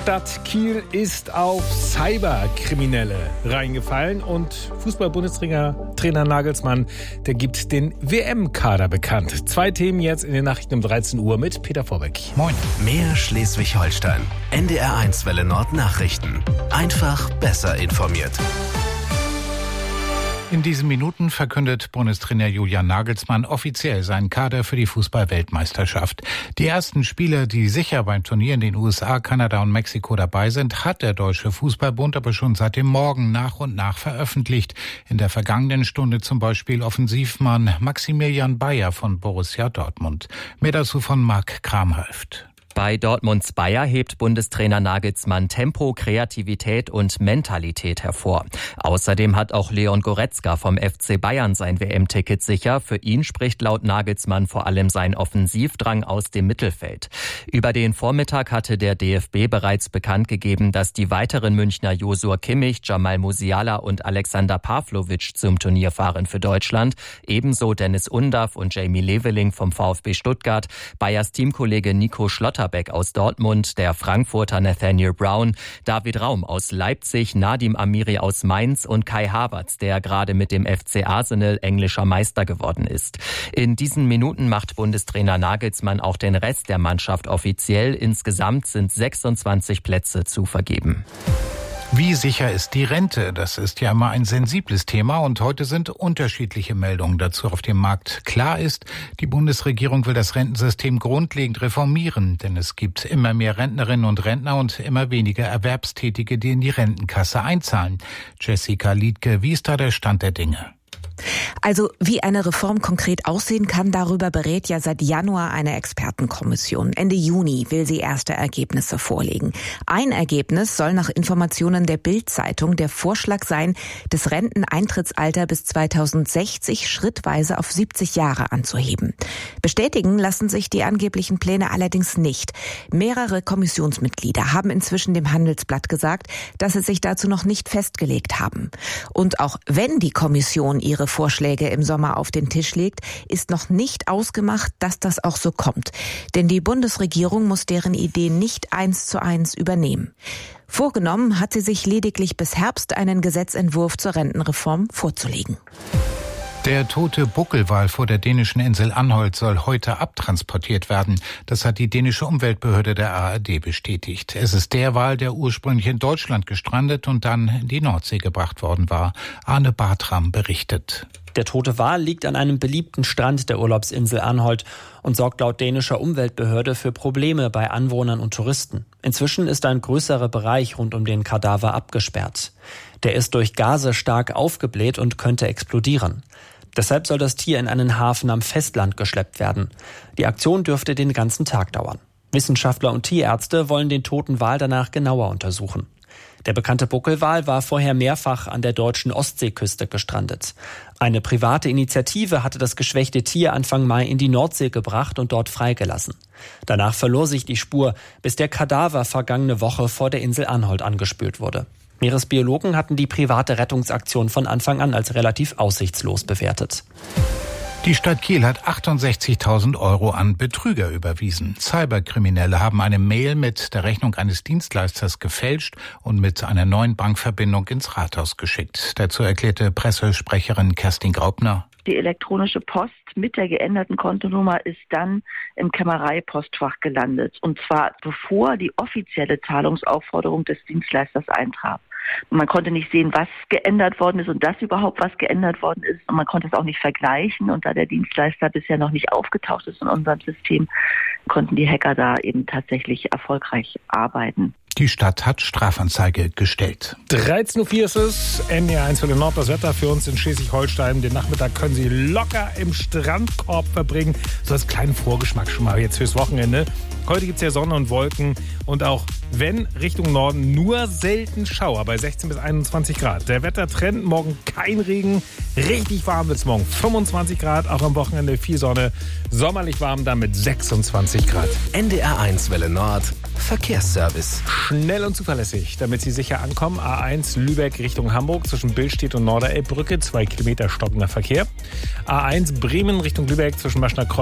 Stadt Kiel ist auf Cyberkriminelle reingefallen und Fußball-Bundestrainer Nagelsmann, der gibt den WM-Kader bekannt. 2 Themen jetzt in den Nachrichten um 13 Uhr mit Peter Vorbeck. Moin. Mehr Schleswig-Holstein. NDR1 Welle Nord Nachrichten. Einfach besser informiert. In diesen Minuten verkündet Bundestrainer Julian Nagelsmann offiziell seinen Kader für die Fußball-Weltmeisterschaft. Die ersten Spieler, die sicher beim Turnier in den USA, Kanada und Mexiko dabei sind, hat der Deutsche Fußballbund aber schon seit dem Morgen nach und nach veröffentlicht. In der vergangenen Stunde zum Beispiel Offensivmann Maximilian Bayer von Borussia Dortmund. Mehr dazu von Marc Kramhöft. Bei Dortmunds Bayer hebt Bundestrainer Nagelsmann Tempo, Kreativität und Mentalität hervor. Außerdem hat auch Leon Goretzka vom FC Bayern sein WM-Ticket sicher. Für ihn spricht laut Nagelsmann vor allem sein Offensivdrang aus dem Mittelfeld. Über den Vormittag hatte der DFB bereits bekannt gegeben, dass die weiteren Münchner Josua Kimmich, Jamal Musiala und Alexander Pavlovic zum Turnier fahren für Deutschland. Ebenso Dennis Undav und Jamie Leveling vom VfB Stuttgart, Bayers Teamkollege Nico Schlotterbeck aus Dortmund, der Frankfurter Nathaniel Brown, David Raum aus Leipzig, Nadim Amiri aus Mainz und Kai Havertz, der gerade mit dem FC Arsenal englischer Meister geworden ist. In diesen Minuten macht Bundestrainer Nagelsmann auch den Rest der Mannschaft offiziell. Insgesamt sind 26 Plätze zu vergeben. Wie sicher ist die Rente? Das ist ja immer ein sensibles Thema und heute sind unterschiedliche Meldungen dazu auf dem Markt. Klar ist, die Bundesregierung will das Rentensystem grundlegend reformieren, denn es gibt immer mehr Rentnerinnen und Rentner und immer weniger Erwerbstätige, die in die Rentenkasse einzahlen. Jessica Liedke, wie ist da der Stand der Dinge? Also wie eine Reform konkret aussehen kann, darüber berät ja seit Januar eine Expertenkommission. Ende Juni will sie erste Ergebnisse vorlegen. Ein Ergebnis soll nach Informationen der Bild-Zeitung der Vorschlag sein, das Renteneintrittsalter bis 2060 schrittweise auf 70 Jahre anzuheben. Bestätigen lassen sich die angeblichen Pläne allerdings nicht. Mehrere Kommissionsmitglieder haben inzwischen dem Handelsblatt gesagt, dass sie sich dazu noch nicht festgelegt haben. Und auch wenn die Kommission ihre Vorschläge im Sommer auf den Tisch legt, ist noch nicht ausgemacht, dass das auch so kommt. Denn die Bundesregierung muss deren Ideen nicht 1:1 übernehmen. Vorgenommen hat sie sich lediglich bis Herbst einen Gesetzentwurf zur Rentenreform vorzulegen. Der tote Buckelwal vor der dänischen Insel Anholt soll heute abtransportiert werden. Das hat die dänische Umweltbehörde der ARD bestätigt. Es ist der Wal, der ursprünglich in Deutschland gestrandet und dann in die Nordsee gebracht worden war. Arne Bartram berichtet. Der tote Wal liegt an einem beliebten Strand der Urlaubsinsel Anholt und sorgt laut dänischer Umweltbehörde für Probleme bei Anwohnern und Touristen. Inzwischen ist ein größerer Bereich rund um den Kadaver abgesperrt. Der ist durch Gase stark aufgebläht und könnte explodieren. Deshalb soll das Tier in einen Hafen am Festland geschleppt werden. Die Aktion dürfte den ganzen Tag dauern. Wissenschaftler und Tierärzte wollen den toten Wal danach genauer untersuchen. Der bekannte Buckelwal war vorher mehrfach an der deutschen Ostseeküste gestrandet. Eine private Initiative hatte das geschwächte Tier Anfang Mai in die Nordsee gebracht und dort freigelassen. Danach verlor sich die Spur, bis der Kadaver vergangene Woche vor der Insel Anholt angespült wurde. Meeresbiologen hatten die private Rettungsaktion von Anfang an als relativ aussichtslos bewertet. Die Stadt Kiel hat 68.000 € an Betrüger überwiesen. Cyberkriminelle haben eine Mail mit der Rechnung eines Dienstleisters gefälscht und mit einer neuen Bankverbindung ins Rathaus geschickt. Dazu erklärte Pressesprecherin Kerstin Graupner. Die elektronische Post mit der geänderten Kontonummer ist dann im Kämmereipostfach gelandet. Und zwar bevor die offizielle Zahlungsaufforderung des Dienstleisters eintraf. Man konnte nicht sehen, was geändert worden ist und dass überhaupt was geändert worden ist. Und man konnte es auch nicht vergleichen. Und da der Dienstleister bisher noch nicht aufgetaucht ist in unserem System, konnten die Hacker da eben tatsächlich erfolgreich arbeiten. Die Stadt hat Strafanzeige gestellt. 13:04 ist es. NDR1 Welle Nord, das Wetter für uns in Schleswig-Holstein. Den Nachmittag können Sie locker im Strandkorb verbringen. So als kleinen Vorgeschmack schon mal jetzt fürs Wochenende. Heute gibt es ja Sonne und Wolken und auch wenn Richtung Norden nur selten Schauer bei 16 bis 21 Grad. Der Wettertrend, morgen kein Regen, richtig warm wird es morgen. 25 Grad, auch am Wochenende viel Sonne, sommerlich warm dann mit 26 Grad. NDR1 Welle Nord, Verkehrsservice. Schnell und zuverlässig, damit Sie sicher ankommen. A1 Lübeck Richtung Hamburg zwischen Billstedt und Norderelbbrücke, 2 Kilometer stockender Verkehr. A1 Bremen Richtung Lübeck zwischen Maschner Kreuz